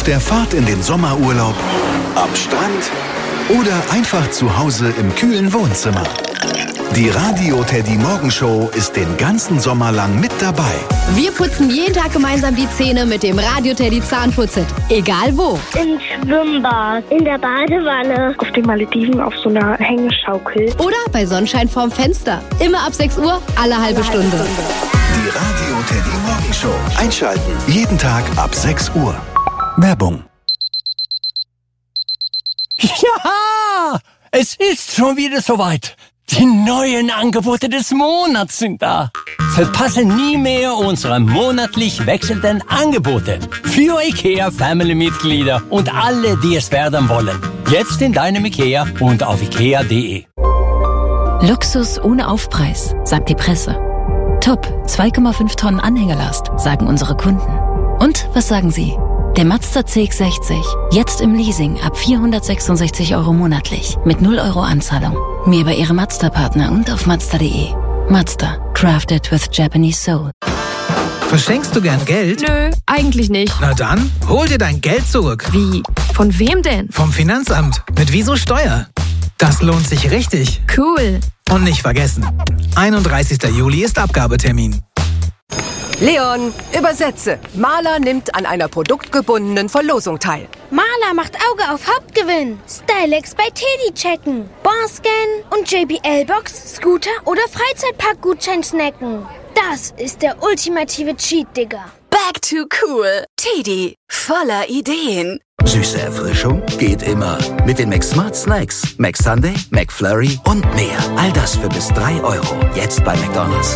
Auf der Fahrt in den Sommerurlaub, am Strand oder einfach zu Hause im kühlen Wohnzimmer. Die Radio Teddy Morgenshow ist den ganzen Sommer lang mit dabei. Wir putzen jeden Tag gemeinsam die Zähne mit dem Radio Teddy Zahnputzset. Egal wo. Im Schwimmbad, in der Badewanne, auf den Malediven auf so einer Hängeschaukel. Oder bei Sonnenschein vorm Fenster. Immer ab 6 Uhr, alle halbe Stunde. Die Radio Teddy Morgenshow. Einschalten. Jeden Tag ab 6 Uhr. Werbung. Ja, es ist schon wieder soweit. Die neuen Angebote des Monats sind da. Verpasse nie mehr unsere monatlich wechselnden Angebote. Für IKEA-Family-Mitglieder und alle, die es werden wollen. Jetzt in deinem IKEA und auf ikea.de. Luxus ohne Aufpreis, sagt die Presse. Top, 2,5 Tonnen Anhängerlast, sagen unsere Kunden. Und was sagen Sie? Der Mazda CX-60, jetzt im Leasing ab 466 € monatlich, mit 0 € Anzahlung. Mehr bei Ihrem Mazda-Partner und auf Mazda.de. Mazda, crafted with Japanese soul. Verschenkst du gern Geld? Nö, eigentlich nicht. Na dann, hol dir dein Geld zurück. Wie? Von wem denn? Vom Finanzamt. Mit Wieso Steuer. Das lohnt sich richtig. Cool. Und nicht vergessen, 31. Juli ist Abgabetermin. Leon, übersetze. Maler nimmt an einer produktgebundenen Verlosung teil. Maler macht Auge auf Hauptgewinn. Stylex bei Teddy checken. Barscan und JBL-Box, Scooter oder Freizeitpark-Gutschein snacken. Das ist der ultimative Cheat, Digga. Back to cool. Teddy, voller Ideen. Süße Erfrischung geht immer. Mit den McSmart Snacks. McSunday, McFlurry und mehr. All das für bis 3 €. Jetzt bei McDonald's.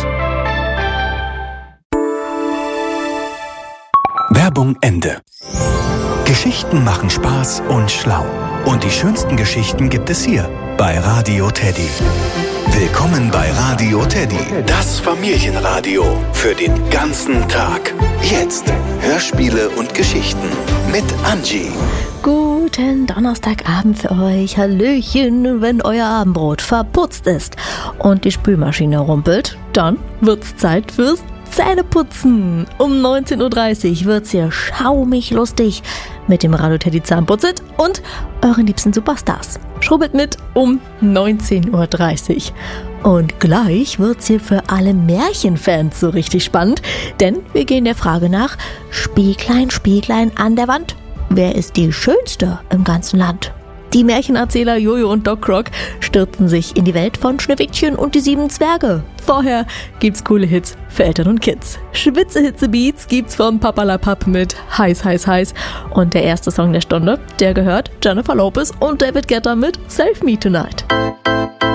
Werbung Ende. Geschichten machen Spaß und schlau. Und die schönsten Geschichten gibt es hier bei Radio Teddy. Willkommen bei Radio Teddy, das Familienradio für den ganzen Tag. Jetzt Hörspiele und Geschichten mit Angie. Guten Donnerstagabend für euch. Hallöchen, wenn euer Abendbrot verputzt ist und die Spülmaschine rumpelt, dann wird's Zeit fürs Zähneputzen. Um 19:30 Uhr wird's hier schaumig lustig mit dem Radio Teddy Zahnputzset und euren liebsten Superstars. Schrubbelt mit um 19:30 Uhr. Und gleich wird's hier für alle Märchenfans so richtig spannend, denn wir gehen der Frage nach: Spieglein, Spieglein an der Wand, wer ist die Schönste im ganzen Land? Die Märchenerzähler Jojo und Doc Croc stürzen sich in die Welt von Schneewittchen und die 7 Zwerge. Vorher gibt's coole Hits für Eltern und Kids. Schwitze-Hitze-Beats gibt's von Papalapap mit Heiß, Heiß, Heiß. Und der erste Song der Stunde, der gehört Jennifer Lopez und David Guetta mit Save Me Tonight.